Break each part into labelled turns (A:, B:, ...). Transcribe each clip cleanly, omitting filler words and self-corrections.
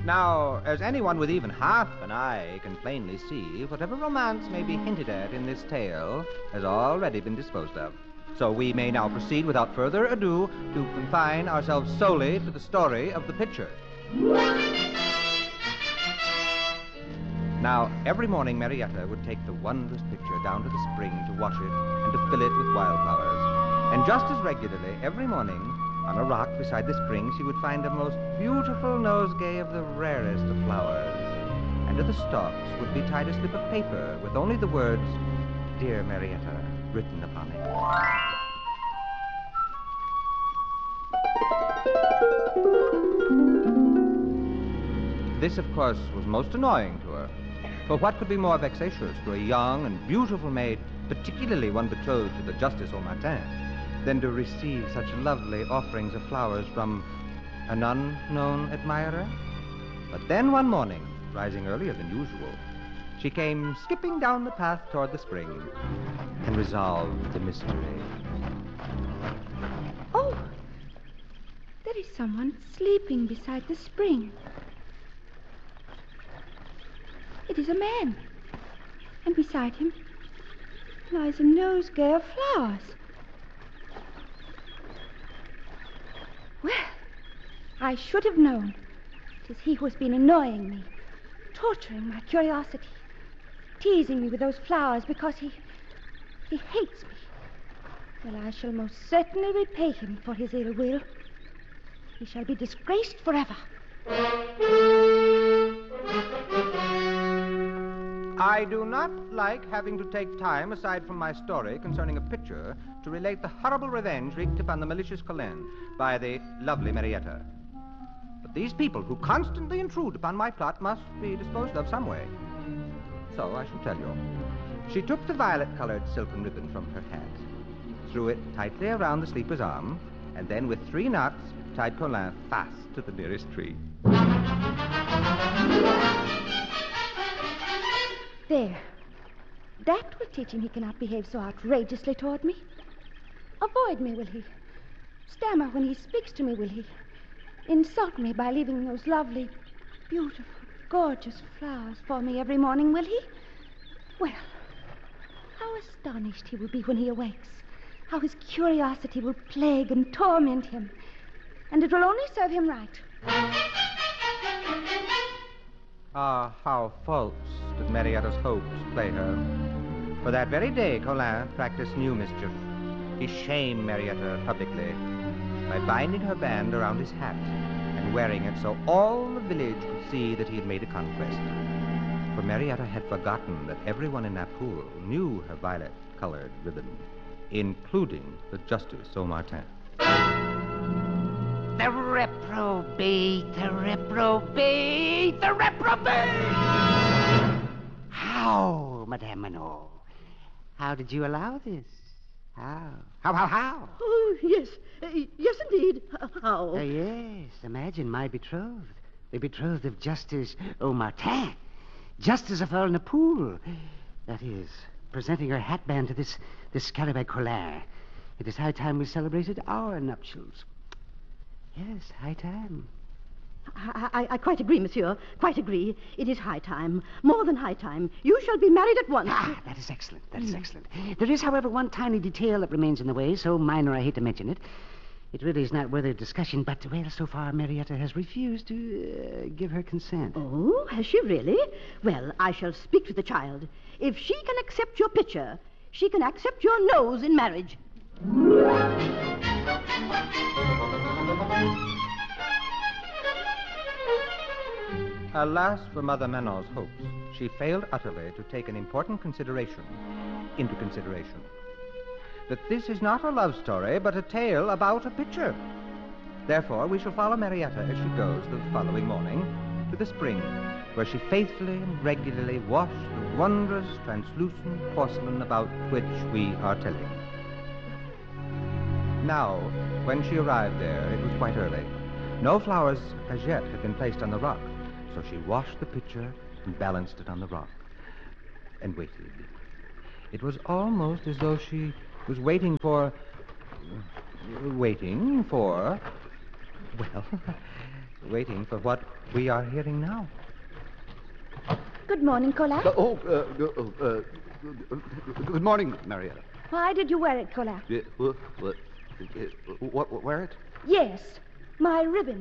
A: Now, as anyone with even half an eye can plainly see, whatever romance may be hinted at in this tale has already been disposed of. So we may now proceed without further ado to confine ourselves solely to the story of the pitcher. Now, every morning Marietta would take the wondrous pitcher down to the spring to wash it and to fill it with wildflowers. And just as regularly, every morning, on a rock beside the spring, she would find a most beautiful nosegay of the rarest of flowers. And to the stalks would be tied a slip of paper with only the words, "Dear Marietta," written upon it. This, of course, was most annoying to her. For what could be more vexatious to a young and beautiful maid, particularly one betrothed to the Justice au Martin, than to receive such lovely offerings of flowers from an unknown admirer? But then one morning, rising earlier than usual, she came skipping down the path toward the spring and resolved the mystery.
B: Oh, there is someone sleeping beside the spring. It is a man, and beside him lies a nosegay of flowers. Well, I should have known. It is he who has been annoying me, torturing my curiosity, teasing me with those flowers because he hates me. Well, I shall most certainly repay him for his ill will. He shall be disgraced forever.
A: I do not like having to take time aside from my story concerning a pitcher to relate the horrible revenge wreaked upon the malicious Colin by the lovely Marietta. But these people who constantly intrude upon my plot must be disposed of some way. So I shall tell you. She took the violet-colored silken ribbon from her hat, threw it tightly around the sleeper's arm, and then with 3 knots tied Colin fast to the nearest tree.
B: There. That will teach him he cannot behave so outrageously toward me. Avoid me, will he? Stammer when he speaks to me, will he? Insult me by leaving those lovely, beautiful, gorgeous flowers for me every morning, will he? Well, how astonished he will be when he awakes. How his curiosity will plague and torment him. And it will only serve him right.
A: Ah, how false did Marietta's hopes play her. For that very day, Colin practiced new mischief. He shamed Marietta publicly by binding her band around his hat and wearing it so all the village could see that he had made a conquest. For Marietta had forgotten that everyone in Naples knew her violet-colored ribbon, including the Justice au Martin.
C: The reprobate, the reprobate, the reprobate! How, Madame Manot? How did you allow this? How? How?
D: Oh, yes. Yes, indeed. How?
C: Yes, imagine my betrothed. The betrothed of Justice au Martin. Justice of all Naples. That is, presenting her hatband to this scallywag Colin. It is high time we celebrated our nuptials. Yes, high time.
D: I quite agree, monsieur. Quite agree. It is high time. More than high time. You shall be married at once.
C: Ah, that is excellent. That is excellent. There is, however, one tiny detail that remains in the way, so minor I hate to mention it. It really is not worthy of discussion, but, well, so far Marietta has refused to give her consent.
D: Oh, has she really? Well, I shall speak to the child. If she can accept your picture, she can accept your nose in marriage.
A: Alas for Mother Manon's hopes. She failed utterly to take an important consideration into consideration. That this is not a love story, but a tale about a pitcher. Therefore, we shall follow Marietta as she goes the following morning to the spring, where she faithfully and regularly washed the wondrous translucent porcelain about which we are telling. Now, when she arrived there, it was quite early. No flowers as yet had been placed on the rock, so she washed the pitcher and balanced it on the rock and waited. It was almost as though she was waiting for... Well, waiting for what we are hearing now.
B: Good morning, Colin.
E: Good morning, Marietta.
B: Why did you wear it, Colin?
E: Wear it?
B: Yes, my ribbon.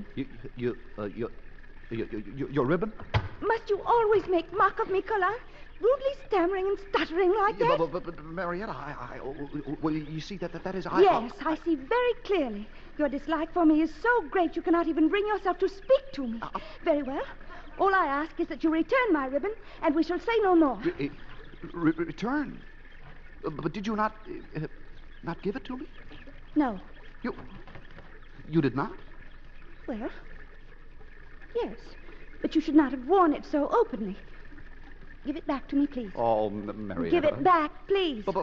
E: Your ribbon?
B: Must you always make mock of me, Colin? Rudely stammering and stuttering like that?
E: But Marietta, well, you see, that is...
B: Yes, I see very clearly. Your dislike for me is so great you cannot even bring yourself to speak to me. Very well. All I ask is that you return my ribbon, and we shall say no more.
E: Return? But did you not give it to me?
B: No.
E: You did not?
B: Well, yes. But you should not have worn it so openly. Give it back to me, please.
E: Oh, Marietta.
B: Give it back, please.
E: But...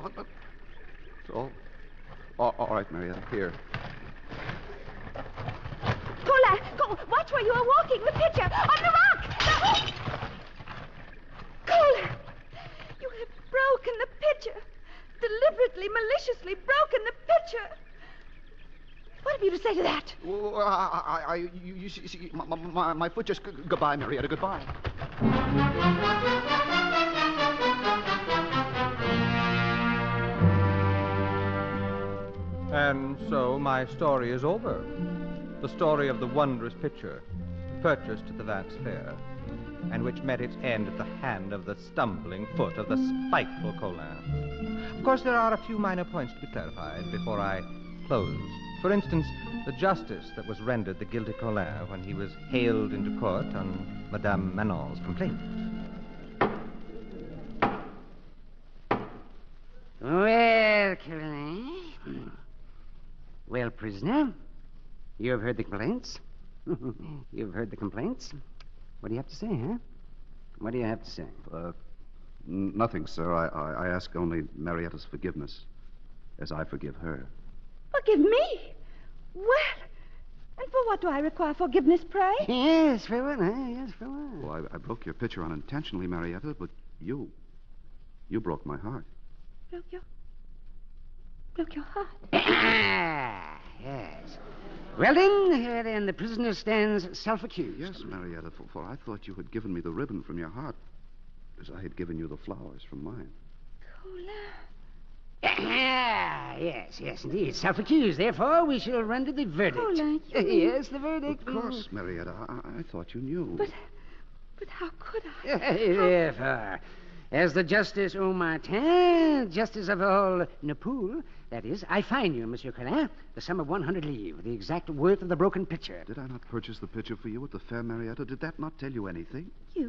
E: All right, Marietta, here.
B: Cola, go. Watch where you are walking. The pitcher. On the rock. Cola, you have broken the pitcher. Deliberately, maliciously broken the pitcher. What have you to say to that?
E: Well, you see, my foot just... Goodbye, Marietta, goodbye.
A: And so my story is over. The story of the wondrous picture, purchased at the Vance Fair, and which met its end at the hand of the stumbling foot of the spiteful Colin. Of course, there are a few minor points to be clarified before I close. For instance, the justice that was rendered the guilty Colin when he was haled into court on Madame Manon's complaint.
C: Well, Colin. Well, prisoner, you have heard the complaints. You've heard the complaints. What do you have to say, huh? What do you have to say?
E: Nothing, sir. I ask only Marietta's forgiveness, as I forgive her.
B: Forgive me? Well, and for what do I require forgiveness, pray?
C: Yes, for what, huh? Yes, for what?
E: Well, I broke your picture unintentionally, Marietta, but you broke my heart.
B: Broke your heart.
C: Yes. Well, then, the prisoner stands self-accused.
E: Yes, Marietta, for I thought you had given me the ribbon from your heart, as I had given you the flowers from mine.
B: Cola.
C: Yes, indeed. Self-accused. Therefore, we shall render the verdict.
B: Cola,
C: Yes, the verdict.
E: Of course, Marietta. I thought you knew.
B: But how could I?
C: Therefore, as the Justice au Martin, Justice of all Naples, that is, I fine you, Monsieur Colin, the sum of 100 livres, the exact worth of the broken pitcher.
E: Did I not purchase the pitcher for you at the fair, Marietta? Did that not tell you anything?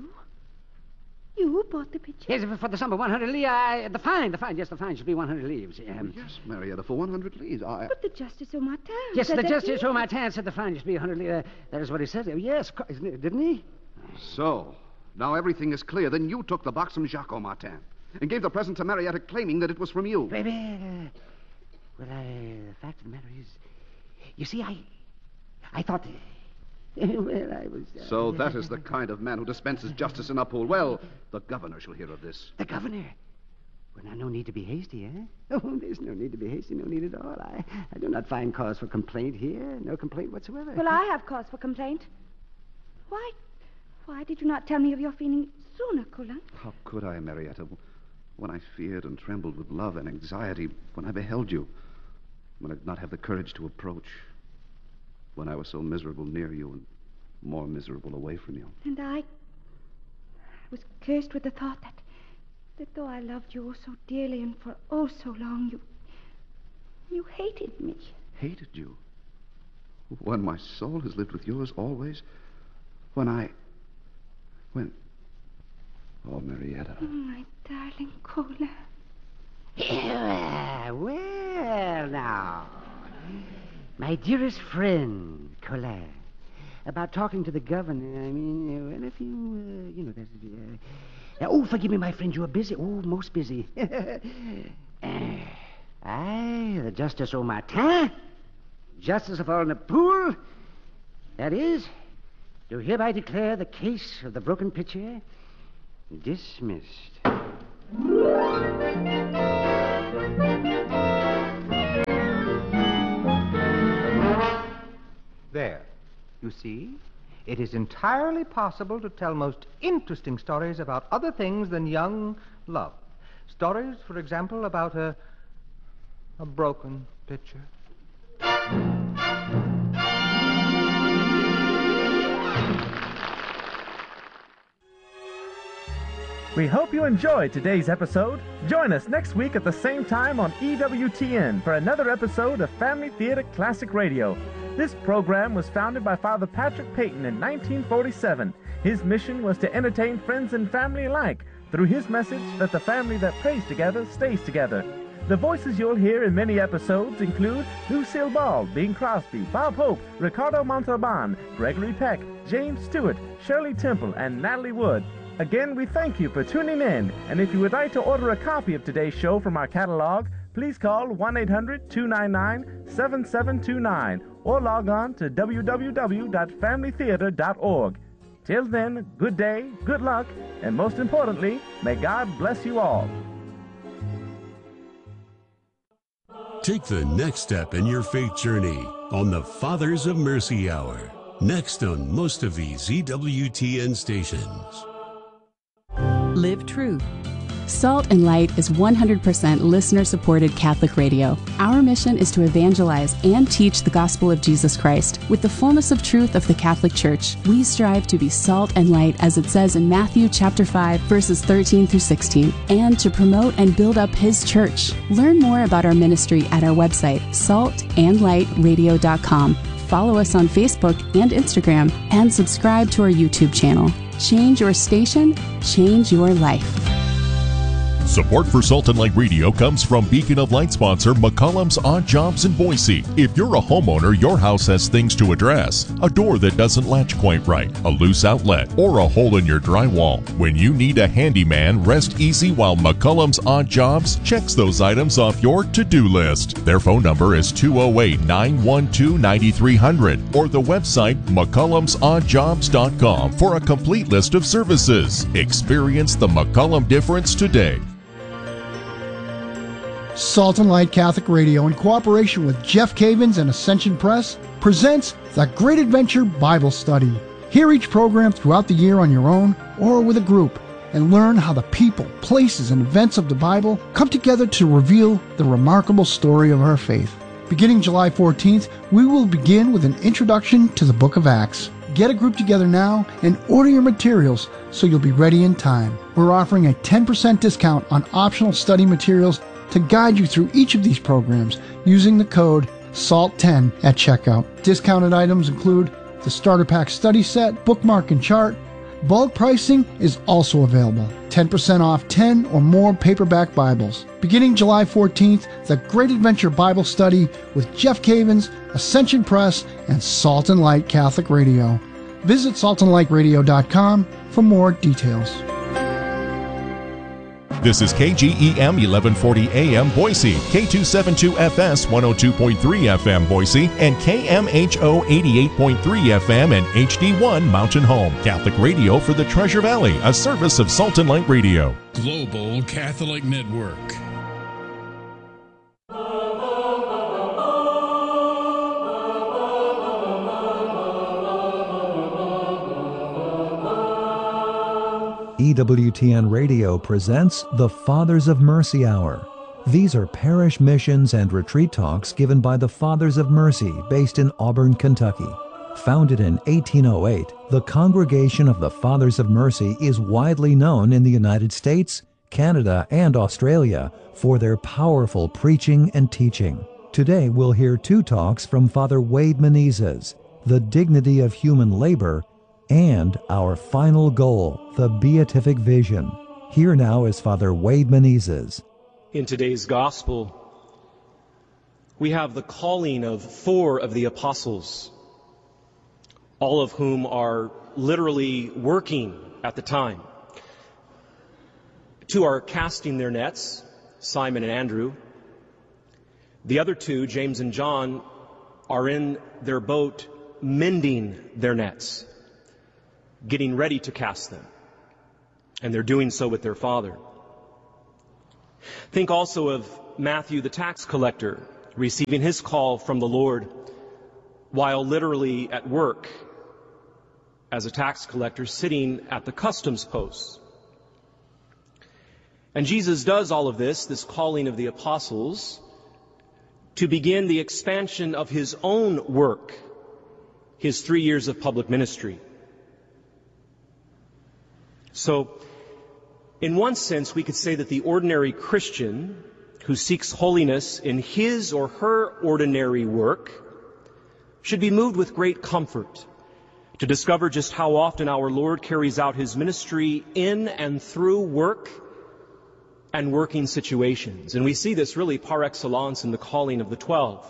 B: You bought the picture?
C: Yes, for the sum of 100 livres. The fine should be 100 livres.
E: Yes, Marietta, for 100 livres.
B: But the Justice au Martin.
C: Yes,
B: said
C: the
E: Oh,
B: that
C: Justice au Martin said the fine should be 100 livres. That is what he said. Yes, didn't he?
E: So, now everything is clear. Then you took the box from Jacques Martin and gave the present to Marietta, claiming that it was from you.
C: Baby, the fact of the matter is, you see, I thought... Well, I was...
E: So that is the kind of man who dispenses justice in Naples. Well, the governor shall hear of this.
C: The governor? Well, now, no need to be hasty, eh? Oh, there's no need to be hasty, no need at all. I do not find cause for complaint here. No complaint whatsoever.
B: Well, I have cause for complaint. Why did you not tell me of your feeling sooner, Colin?
E: How could I, Marietta? When I feared and trembled with love and anxiety, when I beheld you, when I did not have the courage to approach, when I was so miserable near you and more miserable away from you.
B: And I was cursed with the thought that though I loved you oh so dearly and for oh so long, you hated me.
E: Hated you? When my soul has lived with yours always? When... Oh, Marietta.
B: Oh, my darling Cola.
C: Well, now, my dearest friend, Colin, about talking to the governor, I mean, well, if you, oh, forgive me, my friend, you are busy. Oh, most busy. Aye, the Justice au Martin, Justice of all Naples, that is, do hereby declare the case of the broken pitcher dismissed.
A: There. You see? it is entirely possible to tell most interesting stories about other things than young love. Stories, for example, about a broken pitcher.
F: We hope you enjoyed today's episode. Join us next week at the same time on EWTN for another episode of Family Theater Classic Radio. This program was founded by Father Patrick Peyton in 1947. His mission was to entertain friends and family alike through his message that the family that prays together stays together. The voices you'll hear in many episodes include Lucille Ball, Bing Crosby, Bob Hope, Ricardo Montalban, Gregory Peck, James Stewart, Shirley Temple, and Natalie Wood. Again, we thank you for tuning in, and if you would like to order a copy of today's show from our catalog, please call 1-800-299-7729 or log on to www.familytheater.org. Till then, good day, good luck, and most importantly, may God bless you all.
G: Take the next step in your faith journey on the Fathers of Mercy Hour, next on most of these EWTN stations.
H: Live true. Salt and Light is 100% listener-supported Catholic radio. Our mission is to evangelize and teach the gospel of Jesus Christ with the fullness of truth of the Catholic Church. We strive to be salt and light, as it says in Matthew chapter 5, verses 13 through 16, and to promote and build up His church. Learn more about our ministry at our website, saltandlightradio.com. Follow us on Facebook and Instagram, and subscribe to our YouTube channel. Change your station, change your life.
I: Support for Salt and Light Radio comes from Beacon of Light sponsor McCollum's Odd Jobs in Boise. If you're a homeowner, your house has things to address. A door that doesn't latch quite right, a loose outlet, or a hole in your drywall. When you need a handyman, rest easy while McCollum's Odd Jobs checks those items off your to-do list. Their phone number is 208-912-9300 or the website McCollum'sOddJobs.com for a complete list of services. Experience the McCollum difference today.
J: Salt and Light Catholic Radio, in cooperation with Jeff Cavins and Ascension Press, presents The Great Adventure Bible Study. Hear each program throughout the year on your own or with a group, and learn how the people, places, and events of the Bible come together to reveal the remarkable story of our faith. Beginning July 14th, we will begin with an introduction to the book of Acts. Get a group together now and order your materials so you'll be ready in time. We're offering a 10% discount on optional study materials to guide you through each of these programs using the code SALT10 at checkout. Discounted items include the Starter Pack Study Set, Bookmark and Chart. Bulk pricing is also available. 10% off 10 or more paperback Bibles. Beginning July 14th, The Great Adventure Bible Study with Jeff Cavins, Ascension Press, and Salt and Light Catholic Radio. Visit saltandlightradio.com for more details.
I: This is KGEM 1140 AM Boise, K272FS 102.3 FM Boise, and KMHO 88.3 FM and HD1 Mountain Home. Catholic radio for the Treasure Valley, a service of Salt and Light Radio.
G: Global Catholic Network.
K: EWTN Radio presents the Fathers of Mercy Hour. These are parish missions and retreat talks given by the Fathers of Mercy based in Auburn, Kentucky. Founded in 1808, the Congregation of the Fathers of Mercy is widely known in the United States, Canada, and Australia for their powerful preaching and teaching. Today we'll hear two talks from Father Wade Menezes, The Dignity of Human Labor, and our final goal, the Beatific Vision. Here now is Father Wade Menezes.
L: In today's gospel, we have the calling of 4 of the apostles, all of whom are literally working at the time. 2 are casting their nets, Simon and Andrew. The other 2, James and John, are in their boat mending their nets, getting ready to cast them. And they're doing so with their father. Think also of Matthew the tax collector receiving his call from the Lord while literally at work as a tax collector sitting at the customs posts. And Jesus does all of this calling of the apostles, to begin the expansion of his own work, his 3 years of public ministry. So, in one sense, we could say that the ordinary Christian who seeks holiness in his or her ordinary work should be moved with great comfort to discover just how often our Lord carries out his ministry in and through work and working situations. And we see this really par excellence in the calling of the 12.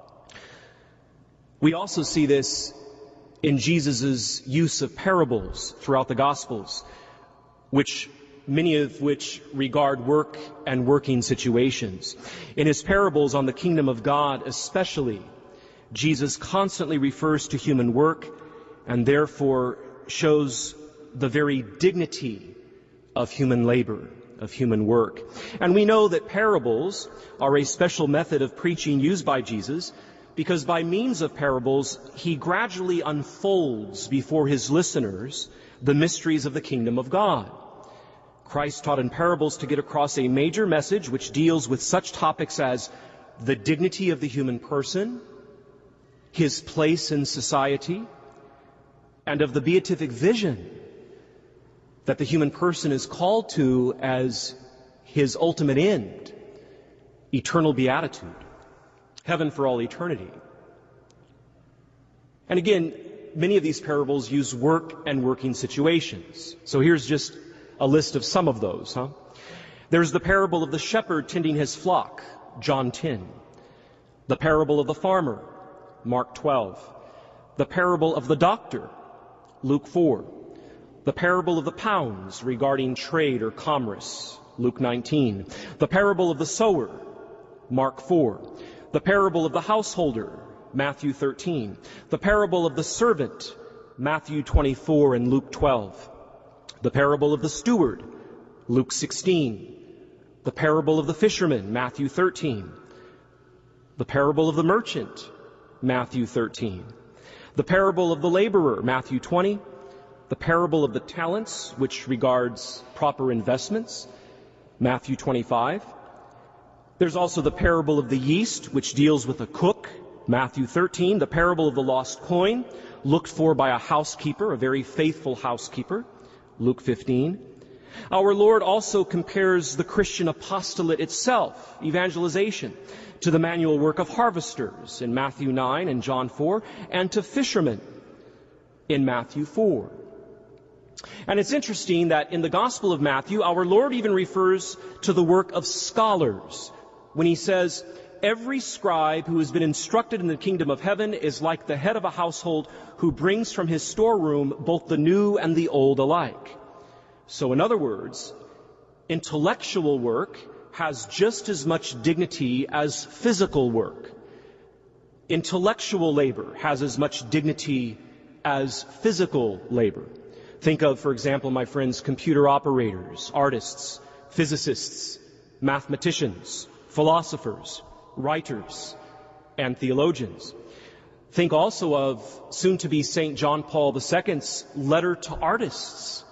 L: We also see this in Jesus' use of parables throughout the Gospels, many of which regard work and working situations. In his parables on the kingdom of God especially, Jesus constantly refers to human work and therefore shows the very dignity of human labor, of human work. And we know that parables are a special method of preaching used by Jesus, because by means of parables, he gradually unfolds before his listeners the mysteries of the kingdom of God. Christ taught in parables to get across a major message which deals with such topics as the dignity of the human person, his place in society, and of the beatific vision that the human person is called to as his ultimate end, eternal beatitude, heaven for all eternity. And again, many of these parables use work and working situations. So here's just a list of some of those. There's the parable of the shepherd tending his flock, John 10. The parable of the farmer, Mark 12. The parable of the doctor, Luke 4. The parable of the pounds regarding trade or commerce, Luke 19. The parable of the sower, Mark 4. The parable of the householder, Matthew 13. The parable of the servant, Matthew 24 and Luke 12. The parable of the steward, Luke 16. The parable of the fisherman, Matthew 13. The parable of the merchant, Matthew 13. The parable of the laborer, Matthew 20. The parable of the talents, which regards proper investments, Matthew 25. There's also the parable of the yeast, which deals with a cook, Matthew 13. The parable of the lost coin, looked for by a housekeeper, a very faithful housekeeper, Luke 15. Our Lord also compares the Christian apostolate itself, evangelization, to the manual work of harvesters in Matthew 9 and John 4, and to fishermen in Matthew 4. And it's interesting that in the Gospel of Matthew, our Lord even refers to the work of scholars when he says, every scribe who has been instructed in the kingdom of heaven is like the head of a household who brings from his storeroom both the new and the old alike. So in other words, intellectual work has just as much dignity as physical work. Intellectual labor has as much dignity as physical labor. Think of, for example, my friends, computer operators, artists, physicists, mathematicians, philosophers, writers, and theologians. Think also of soon-to-be St. John Paul II's letter to artists,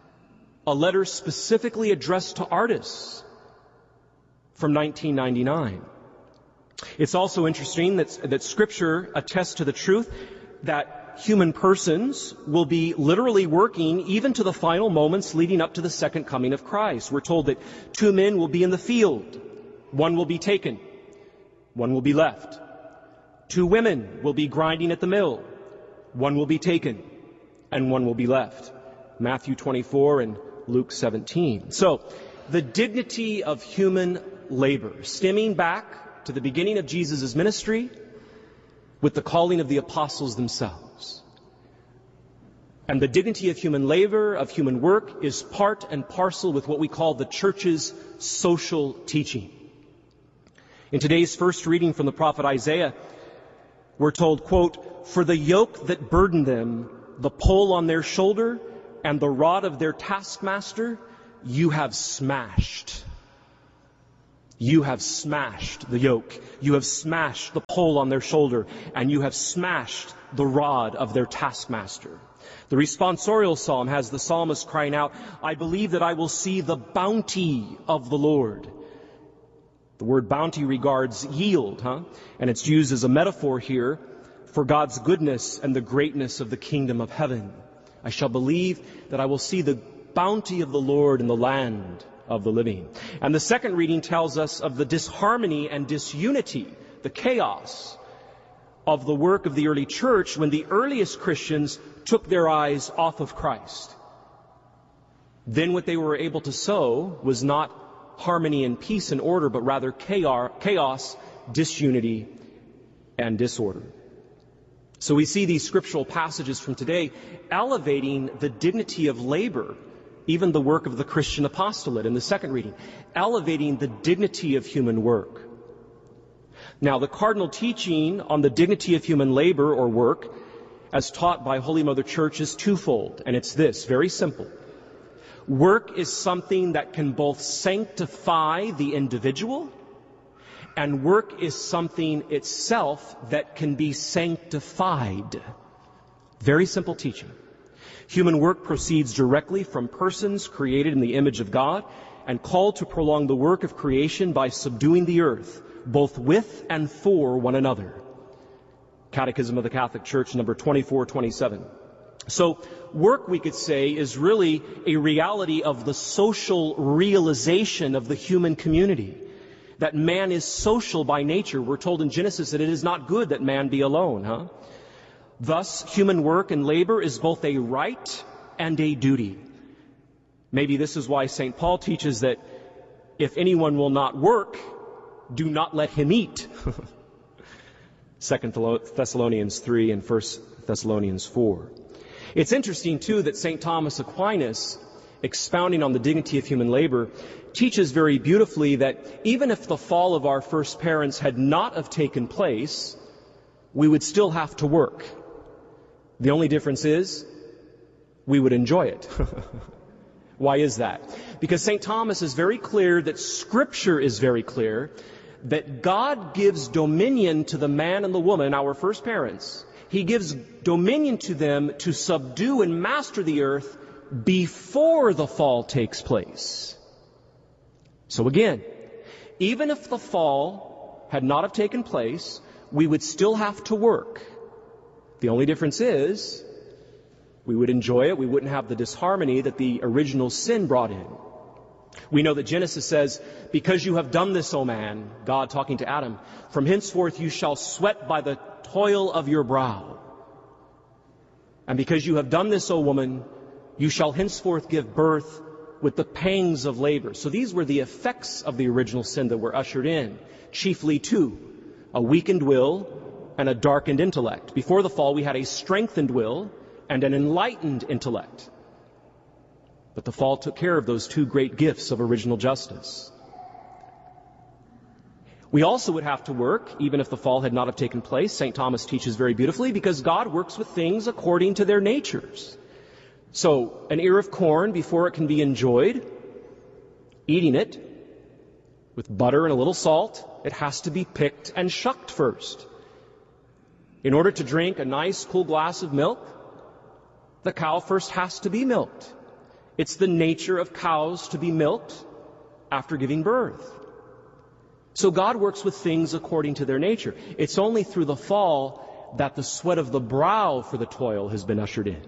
L: a letter specifically addressed to artists from 1999. It's also interesting that Scripture attests to the truth that human persons will be literally working even to the final moments leading up to the second coming of Christ. We're told that 2 men will be in the field. One will be taken. One will be left. 2 women will be grinding at the mill. One will be taken and one will be left. Matthew 24 and Luke 17. So, the dignity of human labor, stemming back to the beginning of Jesus' ministry with the calling of the apostles themselves. And the dignity of human labor, of human work, is part and parcel with what we call the church's social teaching. In today's first reading from the prophet Isaiah, we're told, quote, "For the yoke that burdened them, the pole on their shoulder, and the rod of their taskmaster, you have smashed." You have smashed the yoke. You have smashed the pole on their shoulder, and you have smashed the rod of their taskmaster. The responsorial psalm has the psalmist crying out, I believe that I will see the bounty of the Lord. The word bounty regards yield, and it's used as a metaphor here for God's goodness and the greatness of the kingdom of heaven. I shall believe that I will see the bounty of the Lord in the land of the living. And the second reading tells us of the disharmony and disunity, the chaos of the work of the early church when the earliest Christians took their eyes off of Christ. Then what they were able to sow was not harmony and peace and order, but rather chaos, disunity, and disorder. So we see these scriptural passages from today elevating the dignity of labor, even the work of the Christian apostolate in the second reading, elevating the dignity of human work. Now, the cardinal teaching on the dignity of human labor or work, as taught by Holy Mother Church, is twofold, and it's this, very simple. Work is something that can both sanctify the individual, and work is something itself that can be sanctified. Very simple teaching. Human work proceeds directly from persons created in the image of God and called to prolong the work of creation by subduing the earth, both with and for one another. Catechism of the Catholic Church, number 2427. So work, we could say, is really a reality of the social realization of the human community. That man is social by nature. We're told in Genesis that it is not good that man be alone, Thus, human work and labor is both a right and a duty. Maybe this is why St. Paul teaches that if anyone will not work, do not let him eat. 2 Thessalonians 3 and 1 Thessalonians 4. It's interesting, too, that St. Thomas Aquinas, expounding on the dignity of human labor, teaches very beautifully that even if the fall of our first parents had not have taken place, we would still have to work. The only difference is we would enjoy it. Why is that? Because St. Thomas is very clear that Scripture is very clear that God gives dominion to the man and the woman, our first parents. He gives dominion to them to subdue and master the earth before the fall takes place. So again, even if the fall had not have taken place, we would still have to work. The only difference is we would enjoy it. We wouldn't have the disharmony that the original sin brought in. We know that Genesis says, because you have done this, O man, God talking to Adam, from henceforth you shall sweat by the toil of your brow. And because you have done this, O woman, you shall henceforth give birth with the pangs of labor. So these were the effects of the original sin that were ushered in, chiefly two, a weakened will and a darkened intellect. Before the fall, we had a strengthened will and an enlightened intellect. But the fall took care of those two great gifts of original justice. We also would have to work, even if the fall had not have taken place. St. Thomas teaches very beautifully, because God works with things according to their natures. So, an ear of corn, before it can be enjoyed, eating it with butter and a little salt, it has to be picked and shucked first. In order to drink a nice, cool glass of milk, the cow first has to be milked. It's the nature of cows to be milked after giving birth. So God works with things according to their nature. It's only through the fall that the sweat of the brow for the toil has been ushered in.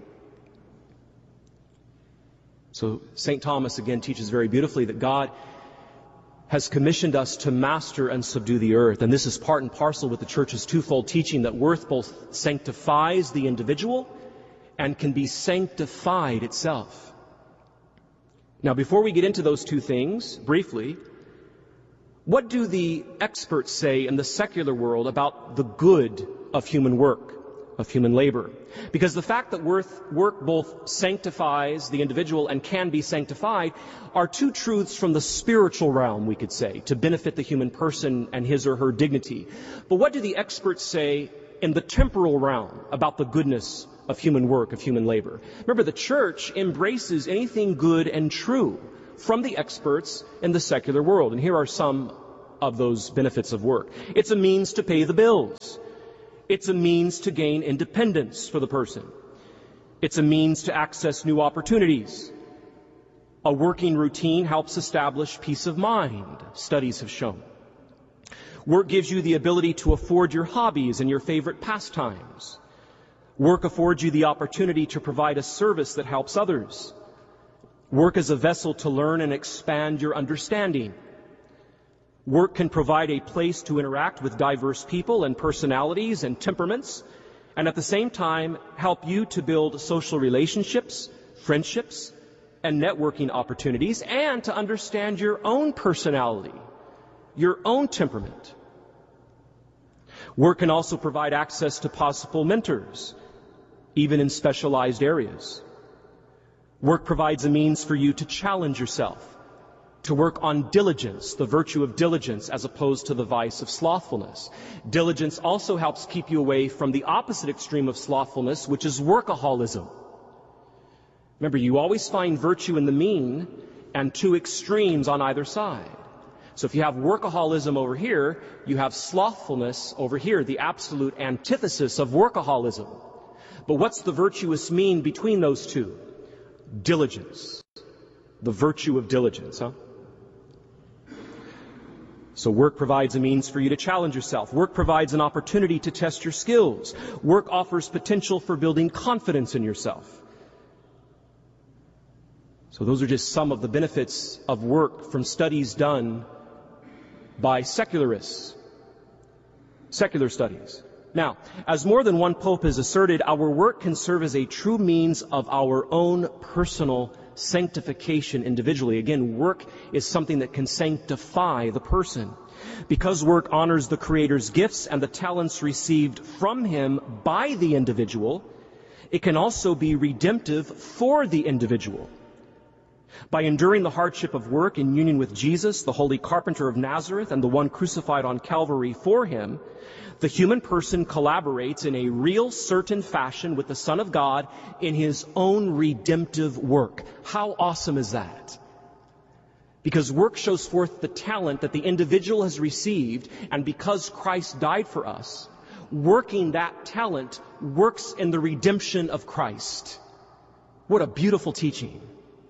L: So St. Thomas again teaches very beautifully that God has commissioned us to master and subdue the earth. And this is part and parcel with the Church's twofold teaching that work both sanctifies the individual and can be sanctified itself. Now, before we get into those two things, briefly, what do the experts say in the secular world about the good of human work, of human labor? Because the fact that work both sanctifies the individual and can be sanctified are two truths from the spiritual realm, we could say, to benefit the human person and his or her dignity. But what do the experts say in the temporal realm about the goodness of human work, of human labor? Remember, the Church embraces anything good and true from the experts in the secular world. And here are some of those benefits of work. It's a means to pay the bills. It's a means to gain independence for the person. It's a means to access new opportunities. A working routine helps establish peace of mind, studies have shown. Work gives you the ability to afford your hobbies and your favorite pastimes. Work affords you the opportunity to provide a service that helps others. Work is a vessel to learn and expand your understanding. Work can provide a place to interact with diverse people and personalities and temperaments, and at the same time help you to build social relationships, friendships, and networking opportunities, and to understand your own personality, your own temperament. Work can also provide access to possible mentors, even in specialized areas. Work provides a means for you to challenge yourself, to work on diligence, the virtue of diligence, as opposed to the vice of slothfulness. Diligence also helps keep you away from the opposite extreme of slothfulness, which is workaholism. Remember, you always find virtue in the mean and two extremes on either side. So if you have workaholism over here, you have slothfulness over here, the absolute antithesis of workaholism. But what's the virtuous mean between those two? Diligence. The virtue of diligence, huh? So work provides a means for you to challenge yourself. Work provides an opportunity to test your skills. Work offers potential for building confidence in yourself. So those are just some of the benefits of work from studies done by secularists. Secular studies. Now, as more than one pope has asserted, our work can serve as a true means of our own personal sanctification individually. Again, work is something that can sanctify the person. Because work honors the Creator's gifts and the talents received from Him by the individual, it can also be redemptive for the individual. By enduring the hardship of work in union with Jesus, the holy carpenter of Nazareth, and the one crucified on Calvary for him, the human person collaborates in a real, certain fashion with the Son of God in his own redemptive work. How awesome is that? Because work shows forth the talent that the individual has received, and because Christ died for us, working that talent works in the redemption of Christ. What a beautiful teaching.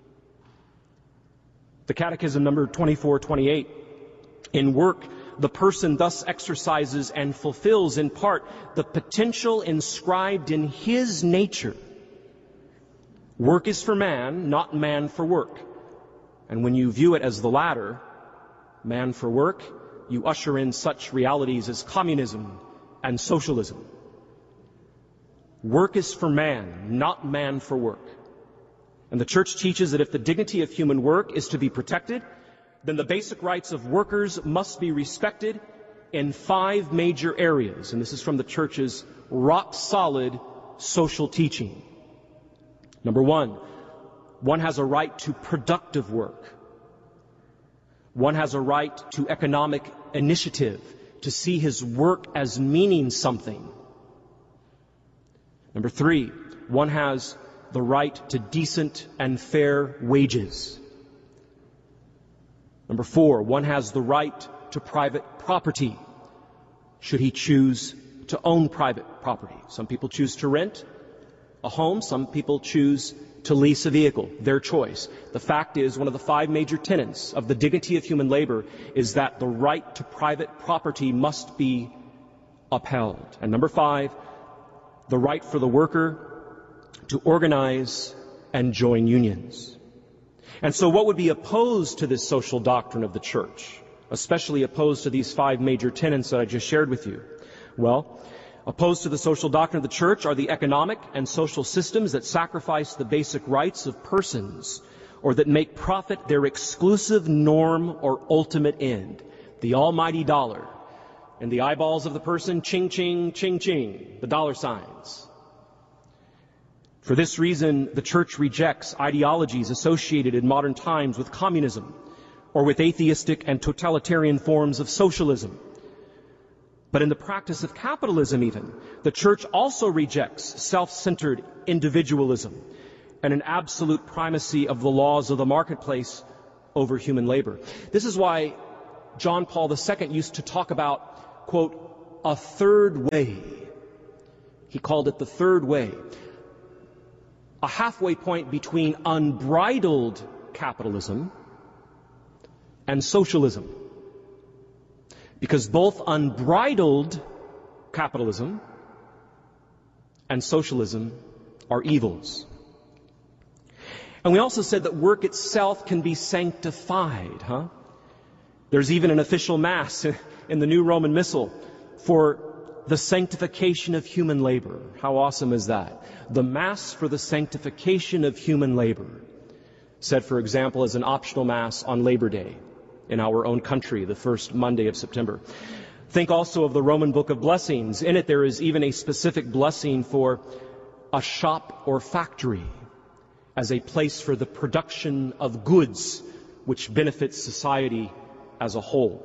L: The Catechism number 2428. In work, the person thus exercises and fulfills in part the potential inscribed in his nature. Work is for man, not man for work. And when you view it as the latter, man for work, you usher in such realities as communism and socialism. Work is for man, not man for work. And the Church teaches that if the dignity of human work is to be protected, then the basic rights of workers must be respected in 5 major areas. And this is from the Church's rock-solid social teaching. Number 1, one has a right to productive work. One has a right to economic initiative, to see his work as meaning something. Number 3, one has the right to decent and fair wages. Number 4, one has the right to private property, should he choose to own private property. Some people choose to rent a home, some people choose to lease a vehicle, their choice. The fact is, one of the 5 major tenets of the dignity of human labor is that the right to private property must be upheld. And number 5, the right for the worker to organize and join unions. And so what would be opposed to this social doctrine of the Church, especially opposed to these 5 major tenets that I just shared with you? Well, opposed to the social doctrine of the Church are the economic and social systems that sacrifice the basic rights of persons or that make profit their exclusive norm or ultimate end. The almighty dollar. In the eyeballs of the person, ching, ching, ching, ching, the dollar signs. For this reason, the Church rejects ideologies associated in modern times with communism or with atheistic and totalitarian forms of socialism. But in the practice of capitalism even, the Church also rejects self-centered individualism and an absolute primacy of the laws of the marketplace over human labor. This is why John Paul II used to talk about, quote, a third way. He called it the third way. a halfway point between unbridled capitalism and socialism. Because both unbridled capitalism and socialism are evils. And we also said that work itself can be sanctified, There's even an official mass in the New Roman Missal for the sanctification of human labor. How awesome is that? The Mass for the sanctification of human labor. Said, for example, as an optional Mass on Labor Day in our own country, the first Monday of September. Think also of the Roman Book of Blessings. In it there is even a specific blessing for a shop or factory as a place for the production of goods which benefits society as a whole.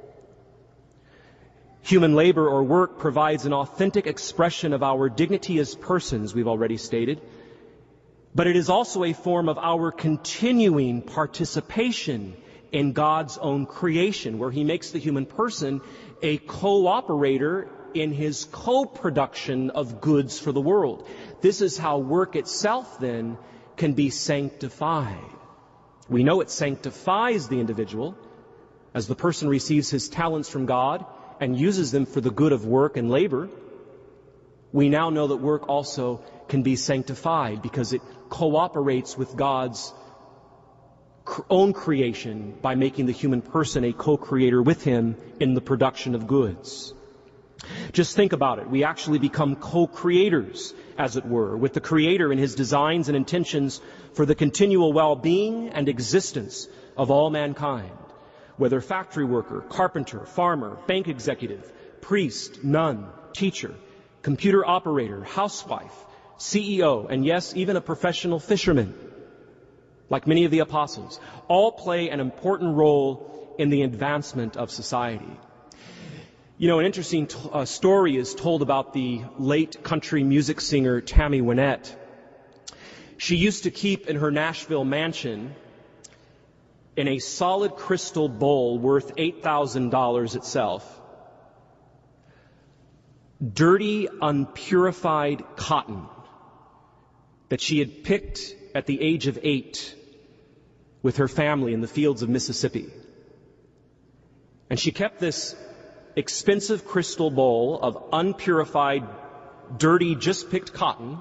L: Human labor or work provides an authentic expression of our dignity as persons, we've already stated, but it is also a form of our continuing participation in God's own creation, where He makes the human person a cooperator in His co-production of goods for the world. This is how work itself, then, can be sanctified. We know it sanctifies the individual as the person receives his talents from God and uses them for the good of work and labor. We now know that work also can be sanctified because it cooperates with God's own creation by making the human person a co-creator with Him in the production of goods. Just think about it. We actually become co-creators, as it were, with the Creator in His designs and intentions for the continual well-being and existence of all mankind. Whether factory worker, carpenter, farmer, bank executive, priest, nun, teacher, computer operator, housewife, CEO, and yes, even a professional fisherman, like many of the apostles, all play an important role in the advancement of society. You know, an interesting story is told about the late country music singer Tammy Wynette. She used to keep in her Nashville mansion in a solid crystal bowl worth $8,000 itself, dirty, unpurified cotton that she had picked at the age of 8 with her family in the fields of Mississippi. And she kept this expensive crystal bowl of unpurified, dirty, just picked cotton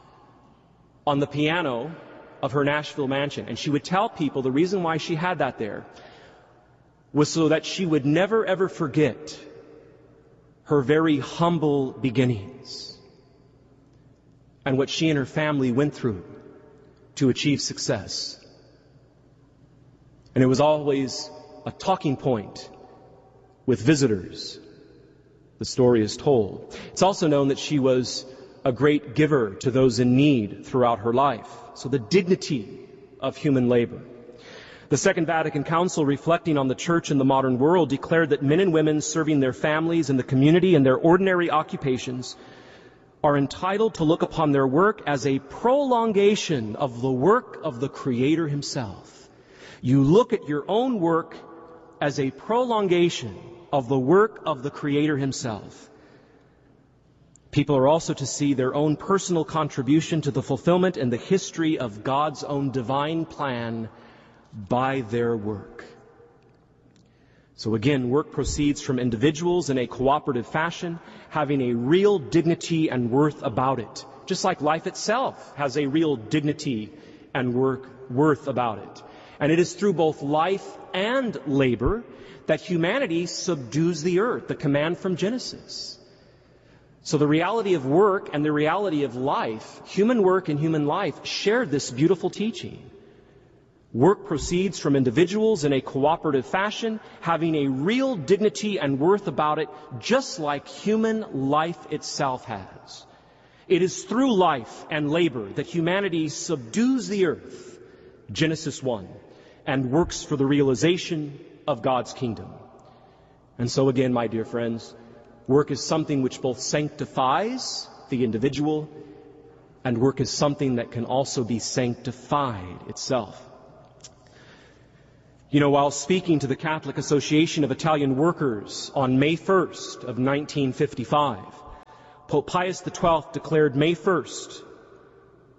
L: on the piano of her Nashville mansion. And she would tell people the reason why she had that there was so that she would never ever forget her very humble beginnings and what she and her family went through to achieve success. And it was always a talking point with visitors. The story is told. It's also known that she was a great giver to those in need throughout her life. So the dignity of human labor. The Second Vatican Council, reflecting on the church in the modern world, declared that men and women serving their families and the community in their ordinary occupations are entitled to look upon their work as a prolongation of the work of the Creator Himself. You look at your own work as a prolongation of the work of the Creator Himself. People are also to see their own personal contribution to the fulfillment and the history of God's own divine plan by their work. So again, work proceeds from individuals in a cooperative fashion, having a real dignity and worth about it, just like life itself has a real dignity and worth about it. And it is through both life and labor that humanity subdues the earth, the command from Genesis. So the reality of work and the reality of life, human work and human life, share this beautiful teaching. Work proceeds from individuals in a cooperative fashion, having a real dignity and worth about it, just like human life itself has. It is through life and labor that humanity subdues the earth, Genesis 1, and works for the realization of God's kingdom. And so again, my dear friends, work is something which both sanctifies the individual, and work is something that can also be sanctified itself. You know, while speaking to the Catholic Association of Italian Workers on May 1st of 1955, Pope Pius XII declared May 1st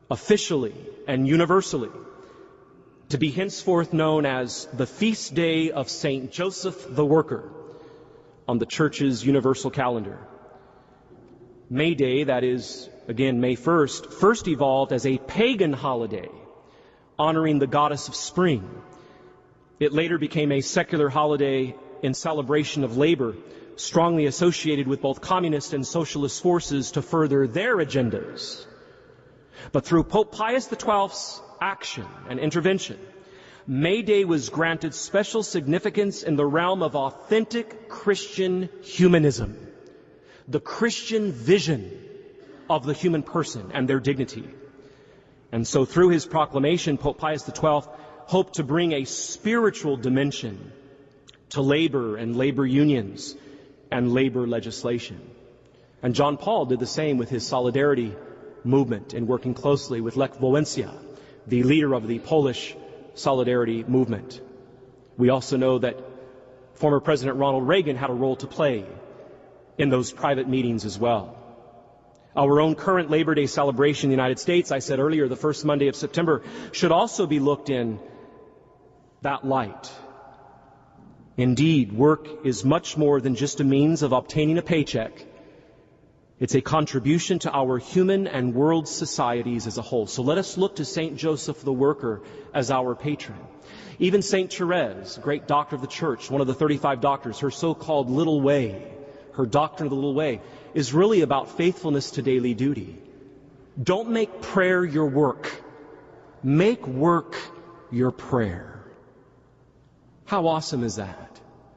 L: officially and universally, to be henceforth known as the feast day of St. Joseph the Worker on the Church's universal calendar. May Day, that is, again, May 1st, first evolved as a pagan holiday honoring the goddess of spring. It later became a secular holiday in celebration of labor, strongly associated with both communist and socialist forces to further their agendas. But through Pope Pius XII's action and intervention, May Day was granted special significance in the realm of authentic Christian humanism, the Christian vision of the human person and their dignity. And so through his proclamation, Pope Pius XII hoped to bring a spiritual dimension to labor and labor unions and labor legislation. And John Paul did the same with his solidarity movement in working closely with Lech Wałęsa, the leader of the Polish solidarity movement. We also know that former President Ronald Reagan had a role to play in those private meetings as well. Our own current Labor Day celebration in the United States, I said earlier, the first Monday of September, should also be looked in that light. Indeed, work is much more than just a means of obtaining a paycheck. It's a contribution to our human and world societies as a whole. So let us look to St. Joseph the Worker as our patron. Even St. Therese, great doctor of the Church, one of the 35 doctors, her so-called little way, her doctrine of the little way, is really about faithfulness to daily duty. Don't make prayer your work. Make work your prayer. How awesome is that?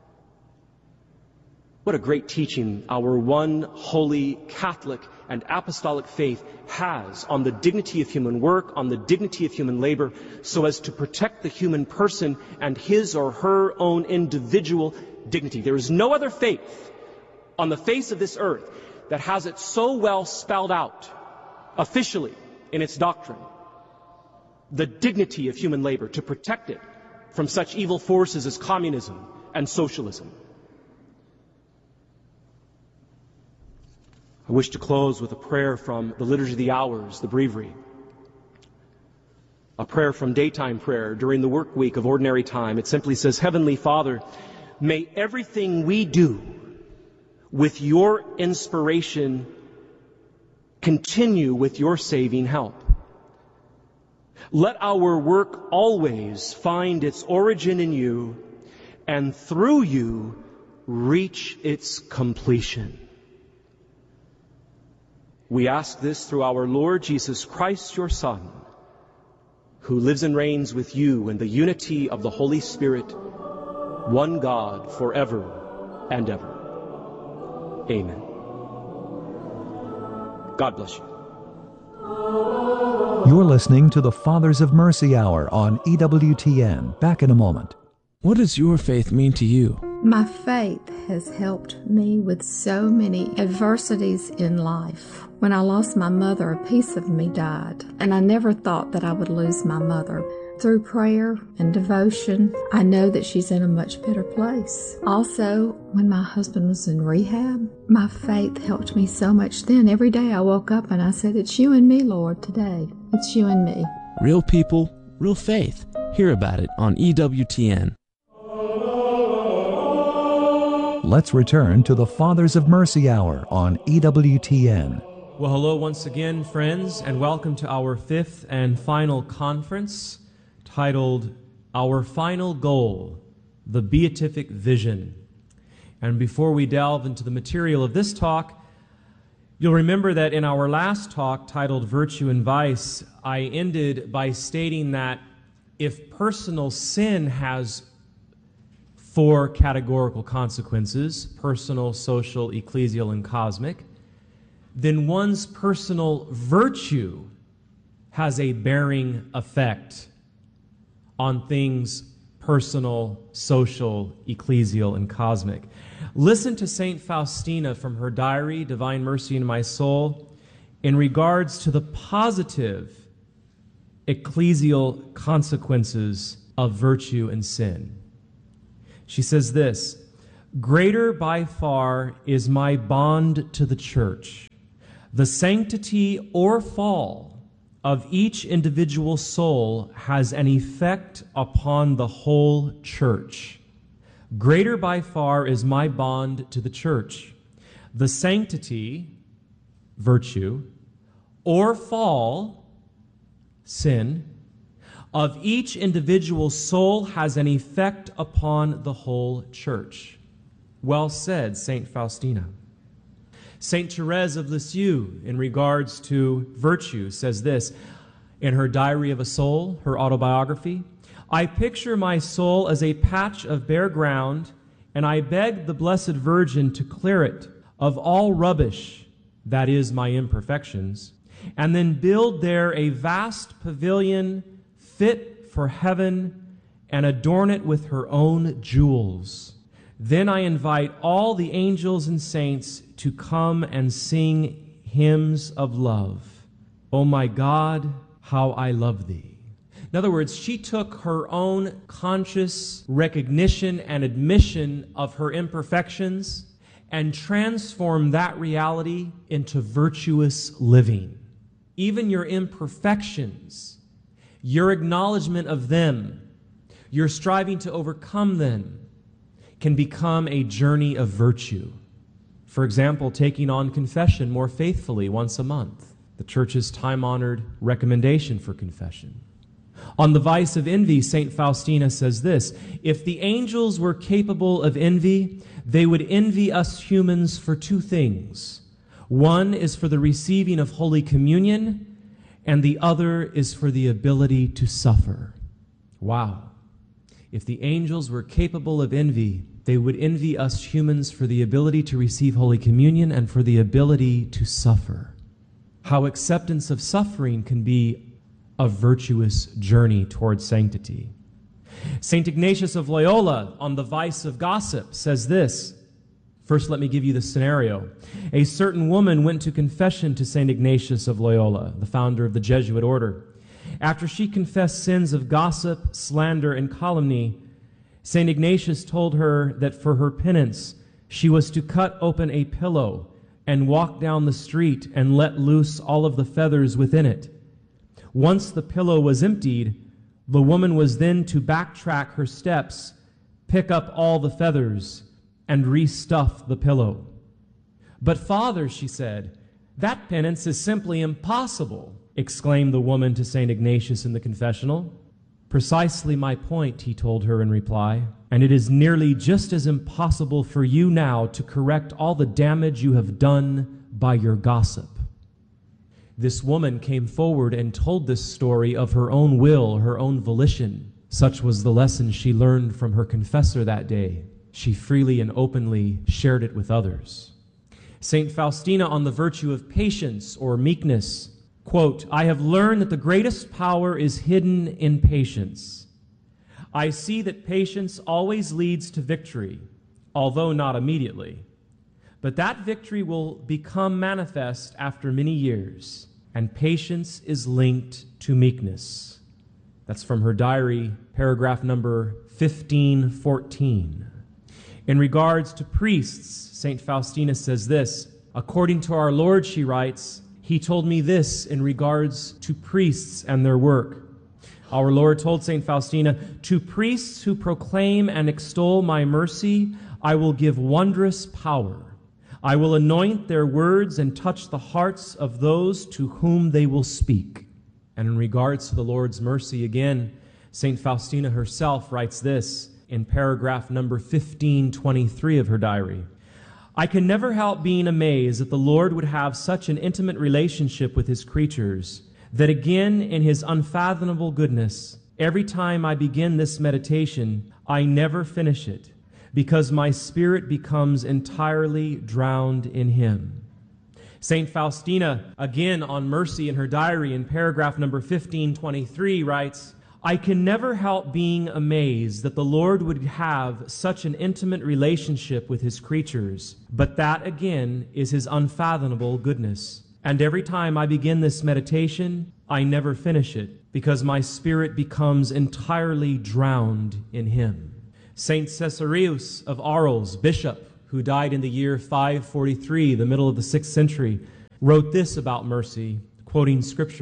L: What a great teaching our one holy Catholic and apostolic faith has on the dignity of human work, on the dignity of human labor, so as to protect the human person and his or her own individual dignity. There is no other faith on the face of this earth that has it so well spelled out officially in its doctrine. The dignity of human labor, to protect it from such evil forces as communism and socialism. I wish to close with a prayer from the Liturgy of the Hours, the Breviary. A prayer from daytime prayer during the work week of ordinary time. It simply says, Heavenly Father, may everything we do with your inspiration continue with your saving help. Let our work always find its origin in you, and through you reach its completion. We ask this through our Lord Jesus Christ, your Son, who lives and reigns with you in the unity of the Holy Spirit, one God, forever and ever. Amen. God bless you.
K: You're listening to the Fathers of Mercy Hour on EWTN. Back in a moment.
M: What does your faith mean to you?
N: My faith has helped me with so many adversities in life. When I lost my mother, a piece of me died, and I never thought that I would lose my mother. Through prayer and devotion, I know that she's in a much better place. Also, when my husband was in rehab, my faith helped me so much then. Every day I woke up and I said, it's you and me, Lord, today. It's you and me.
M: Real people, real faith. Hear about it on EWTN.
K: Let's return to the Fathers of Mercy Hour on EWTN.
O: Well, hello once again, friends, and welcome to our fifth and final conference titled Our Final Goal, the Beatific Vision. And before we delve into the material of this talk, you'll remember that in our last talk titled Virtue and Vice, I ended by stating that if personal sin has four categorical consequences, personal, social, ecclesial, and cosmic, then one's personal virtue has a bearing effect on things personal, social, ecclesial, and cosmic. Listen to St. Faustina from her diary, Divine Mercy in My Soul, in regards to the positive ecclesial consequences of virtue and sin. She says this, "Greater by far is my bond to the church, the sanctity or fall of each individual soul has an effect upon the whole church. Greater by far is my bond to the church. The sanctity, virtue, or fall, sin, of each individual soul has an effect upon the whole church. Well said, St. Faustina. St. Therese of Lisieux, in regards to virtue, says this in her Diary of a Soul, her autobiography: I picture my soul as a patch of bare ground, and I beg the Blessed Virgin to clear it of all rubbish, that is, my imperfections, and then build there a vast pavilion fit for heaven and adorn it with her own jewels. Then I invite all the angels and saints to come and sing hymns of love. Oh my God, how I love thee. In other words, she took her own conscious recognition and admission of her imperfections and transformed that reality into virtuous living. Even your imperfections, your acknowledgement of them, your striving to overcome them, can become a journey of virtue. For example, taking on confession more faithfully once a month, the Church's time-honored recommendation for confession. On the vice of envy, St. Faustina says this: if the angels were capable of envy, they would envy us humans for two things. One is for the receiving of Holy Communion, and the other is for the ability to suffer. Wow. If the angels were capable of envy, they would envy us humans for the ability to receive Holy Communion and for the ability to suffer. How acceptance of suffering can be a virtuous journey towards sanctity. St. Ignatius of Loyola, on the vice of gossip, says this. First, let me give you the scenario. A certain woman went to confession to St. Ignatius of Loyola, the founder of the Jesuit order. After she confessed sins of gossip, slander, and calumny, St. Ignatius told her that for her penance, she was to cut open a pillow and walk down the street and let loose all of the feathers within it. Once the pillow was emptied, the woman was then to backtrack her steps, pick up all the feathers, and restuff the pillow. But Father, she said, that penance is simply impossible, exclaimed the woman to St. Ignatius in the confessional. Precisely my point, he told her in reply, and it is nearly just as impossible for you now to correct all the damage you have done by your gossip. This woman came forward and told this story of her own will, her own volition. Such was the lesson she learned from her confessor that day. She freely and openly shared it with others. St. Faustina on the virtue of patience or meekness, quote, I have learned that the greatest power is hidden in patience. I see that patience always leads to victory, although not immediately. But that victory will become manifest after many years, and patience is linked to meekness. That's from her diary, paragraph number 1514. In regards to priests, St. Faustina says this, according to our Lord, she writes, He told me this in regards to priests and their work. Our Lord told St. Faustina, to priests who proclaim and extol my mercy, I will give wondrous power. I will anoint their words and touch the hearts of those to whom they will speak. And in regards to the Lord's mercy, again, St. Faustina herself writes this in paragraph number 1523 of her diary. I can never help being amazed that the Lord would have such an intimate relationship with his creatures, that again, in his unfathomable goodness, every time I begin this meditation, I never finish it, because my spirit becomes entirely drowned in him. St. Faustina, again on mercy in her diary in paragraph number 1523, writes, I can never help being amazed that the Lord would have such an intimate relationship with his creatures, but that again is his unfathomable goodness. And every time I begin this meditation, I never finish it, because my spirit becomes entirely drowned in him. St. Caesarius of Arles, bishop, who died in the year 543, the middle of the 6th century, wrote this about mercy, quoting scripture,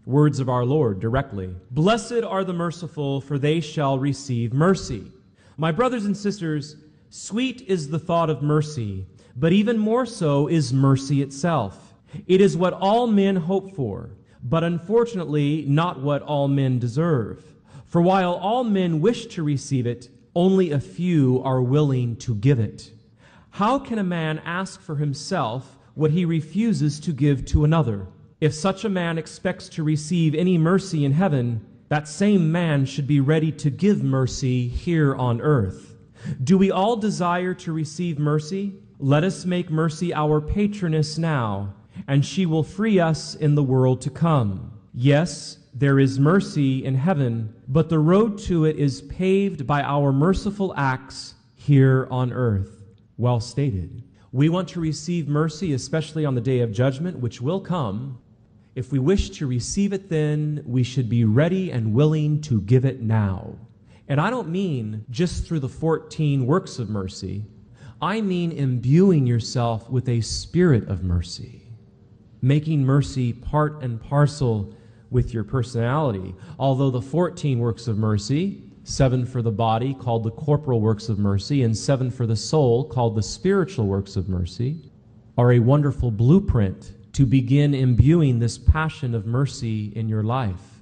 O: Words of our Lord directly. Blessed are the merciful, for they shall receive mercy. My brothers and sisters, sweet is the thought of mercy, but even more so is mercy itself. It is what all men hope for, but unfortunately not what all men deserve. For while all men wish to receive it, only a few are willing to give it. How can a man ask for himself what he refuses to give to another? If such a man expects to receive any mercy in heaven, that same man should be ready to give mercy here on earth. Do we all desire to receive mercy? Let us make mercy our patroness now, and she will free us in the world to come. Yes, there is mercy in heaven, but the road to it is paved by our merciful acts here on earth. Well stated. We want to receive mercy, especially on the day of judgment, which will come. If we wish to receive it then, we should be ready and willing to give it now. And I don't mean just through the 14 works of mercy. I mean imbuing yourself with a spirit of mercy, making mercy part and parcel with your personality. Although the 14 works of mercy, 7 for the body, called the corporal works of mercy, and 7 for the soul, called the spiritual works of mercy, are a wonderful blueprint to begin imbuing this passion of mercy in your life.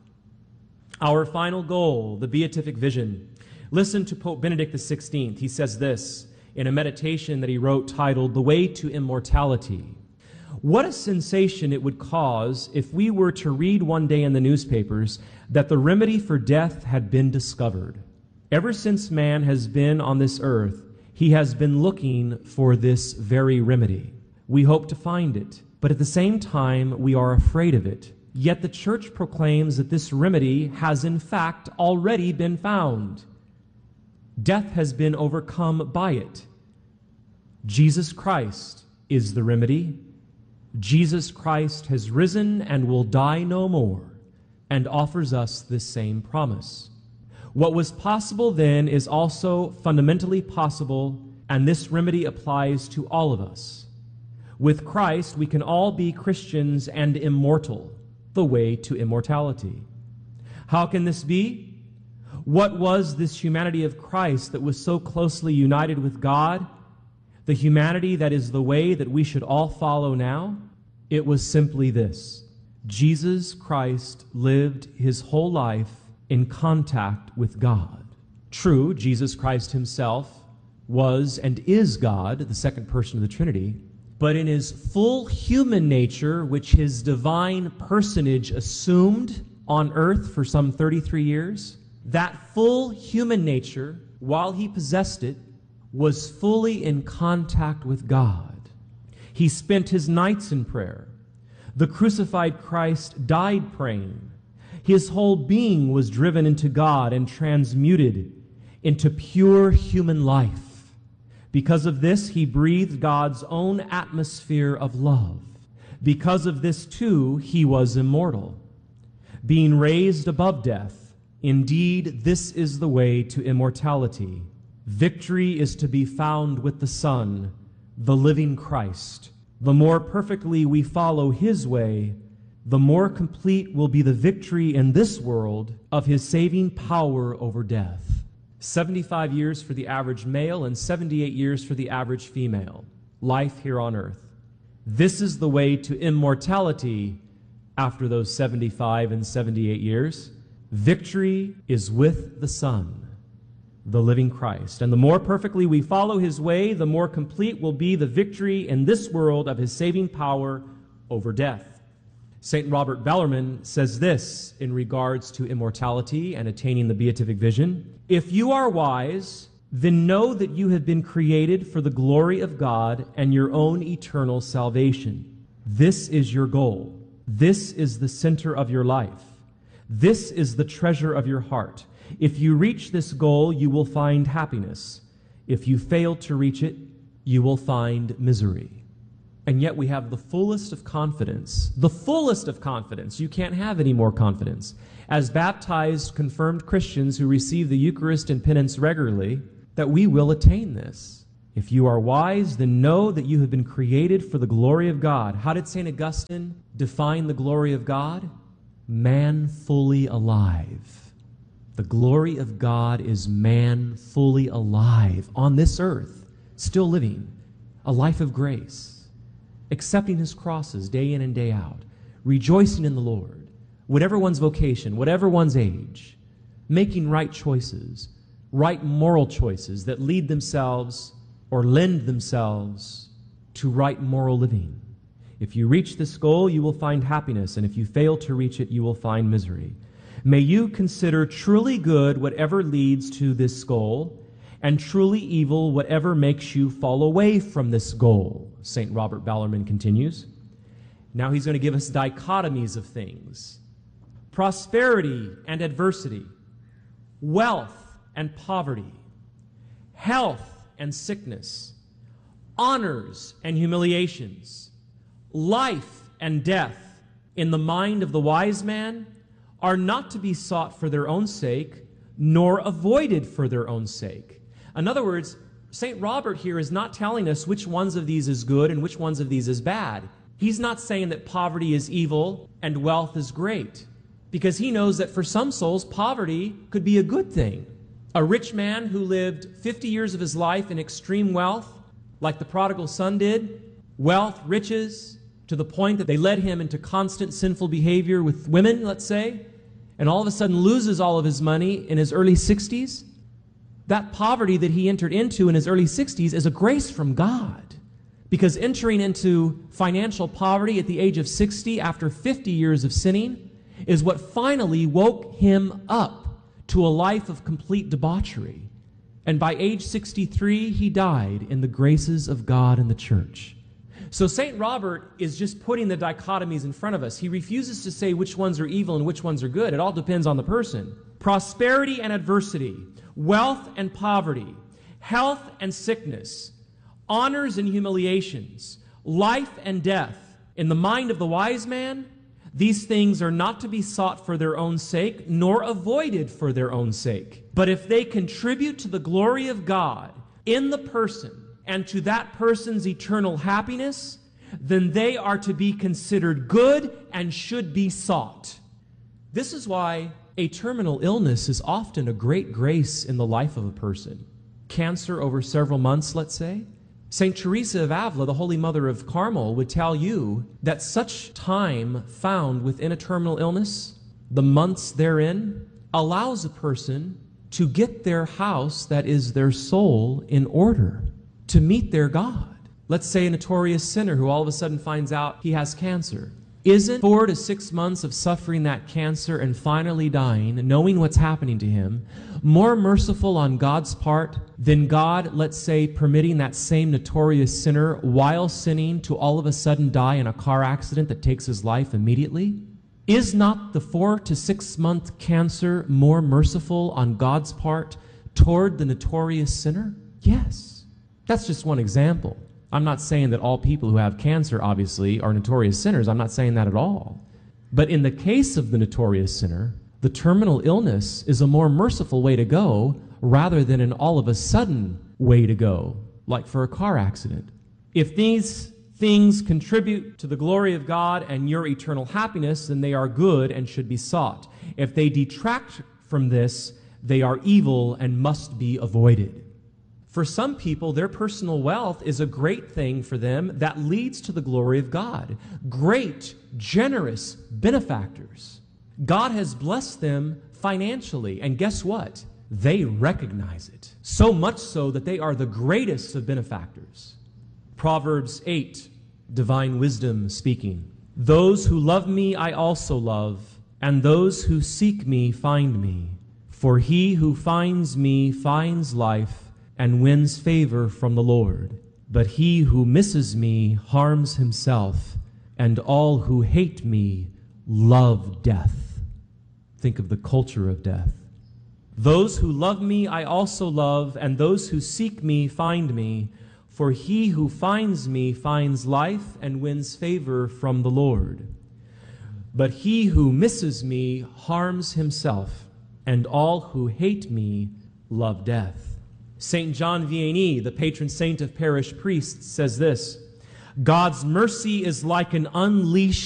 O: Our final goal, the beatific vision. Listen to Pope Benedict XVI. He says this in a meditation that he wrote titled, The Way to Immortality. What a sensation it would cause if we were to read one day in the newspapers that the remedy for death had been discovered. Ever since man has been on this earth, he has been looking for this very remedy. We hope to find it, but at the same time we are afraid of it. Yet the Church proclaims that this remedy has in fact already been found. Death has been overcome by it. Jesus Christ is the remedy. Jesus Christ has risen and will die no more, and offers us this same promise. What was possible then is also fundamentally possible, and this remedy applies to all of us. With Christ, we can all be Christians and immortal, the way to immortality. How can this be? What was this humanity of Christ that was so closely united with God? The humanity that is the way that we should all follow now? It was simply this. Jesus Christ lived his whole life in contact with God. True, Jesus Christ himself was and is God, the second person of the Trinity, but in his full human nature, which his divine personage assumed on earth for some 33 years, that full human nature, while he possessed it, was fully in contact with God. He spent his nights in prayer. The crucified Christ died praying. His whole being was driven into God and transmuted into pure human life. Because of this, he breathed God's own atmosphere of love. Because of this, too, he was immortal, being raised above death. Indeed, this is the way to immortality. Victory is to be found with the Son, the living Christ. The more perfectly we follow his way, the more complete will be the victory in this world of his saving power over death. 75 years for the average male and 78 years for the average female. Life here on earth. This is the way to immortality after those 75 and 78 years. Victory is with the Son, the living Christ. And the more perfectly we follow his way, the more complete will be the victory in this world of his saving power over death. St. Robert Bellarmine says this in regards to immortality and attaining the beatific vision. If you are wise, then know that you have been created for the glory of God and your own eternal salvation. This is your goal. This is the center of your life. This is the treasure of your heart. If you reach this goal, you will find happiness. If you fail to reach it, you will find misery. And yet we have the fullest of confidence. The fullest of confidence. You can't have any more confidence. As baptized, confirmed Christians who receive the Eucharist and penance regularly, that we will attain this. If you are wise, then know that you have been created for the glory of God. How did St. Augustine define the glory of God? man fully alive. The glory of God is man fully alive on this earth, still living a life of grace, accepting his crosses day in and day out, rejoicing in the Lord, whatever one's vocation, whatever one's age, making right choices, right moral choices that lead themselves or lend themselves to right moral living. If you reach this goal, you will find happiness, and if you fail to reach it, you will find misery. May you consider truly good whatever leads to this goal, and truly evil whatever makes you fall away from this goal, St. Robert Ballerman continues. Now he's going to give us dichotomies of things. Prosperity and adversity, wealth and poverty, health and sickness, honors and humiliations, life and death in the mind of the wise man are not to be sought for their own sake, nor avoided for their own sake. In other words, St. Robert here is not telling us which ones of these is good and which ones of these is bad. He's not saying that poverty is evil and wealth is great, because he knows that for some souls, poverty could be a good thing. A rich man who lived 50 years of his life in extreme wealth, like the prodigal son did, wealth, riches, to the point that they led him into constant sinful behavior with women, let's say, and all of a sudden loses all of his money in his early 60s, that poverty that he entered into in his early 60s is a grace from God. Because entering into financial poverty at the age of 60 after 50 years of sinning is what finally woke him up to a life of complete debauchery. And by age 63, he died in the graces of God and the church. So St. Robert is just putting the dichotomies in front of us. He refuses to say which ones are evil and which ones are good. It all depends on the person. Prosperity and adversity, wealth and poverty, health and sickness, honors and humiliations, life and death, in the mind of the wise man, these things are not to be sought for their own sake, nor avoided for their own sake. But if they contribute to the glory of God in the person and to that person's eternal happiness, then they are to be considered good and should be sought. This is why a terminal illness is often a great grace in the life of a person. Cancer over several months, let's say. St. Teresa of Avila, the Holy Mother of Carmel, would tell you that such time found within a terminal illness, the months therein, allows a person to get their house, that is their soul, in order to meet their God. Let's say a notorious sinner who all of a sudden finds out he has cancer. Isn't 4 to 6 months of suffering that cancer and finally dying, knowing what's happening to him, more merciful on God's part than God, let's say, permitting that same notorious sinner while sinning to all of a sudden die in a car accident that takes his life immediately? Is not the 4 to 6 month cancer more merciful on God's part toward the notorious sinner? Yes. That's just one example. I'm not saying that all people who have cancer, obviously, are notorious sinners. I'm not saying that at all. But in the case of the notorious sinner, the terminal illness is a more merciful way to go rather than an all-of-a-sudden way to go, like for a car accident. If these things contribute to the glory of God and your eternal happiness, then they are good and should be sought. If they detract from this, they are evil and must be avoided. For some people, their personal wealth is a great thing for them that leads to the glory of God. Great, generous benefactors. God has blessed them financially, and guess what? They recognize it. So much so that they are the greatest of benefactors. Proverbs 8, divine wisdom speaking. Those who love me I also love, and those who seek me find me. For he who finds me finds life and wins favor from the Lord. But he who misses me harms himself, and all who hate me love death. Think of the culture of death. Those who love me I also love, and those who seek me find me. For he who finds me finds life and wins favor from the Lord. But he who misses me harms himself, and all who hate me love death. St. John Vianney, the patron saint of parish priests, says this: God's mercy is like an unleashed